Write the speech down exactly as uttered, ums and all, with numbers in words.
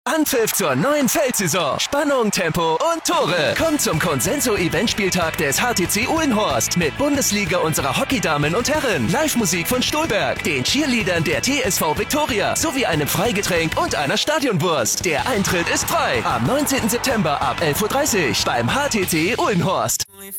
Anpfiff zur neuen Feldsaison. Spannung, Tempo und Tore. Kommt zum Consenso-Eventspieltag des H T C Uhlenhorst mit Bundesliga unserer Hockeydamen und Herren, Live-Musik von Stolberg, den Cheerleadern der T S V Viktoria sowie einem Freigetränk und einer Stadionwurst. Der Eintritt ist frei. Am neunzehnten September ab elf Uhr dreißig beim H T C Uhlenhorst.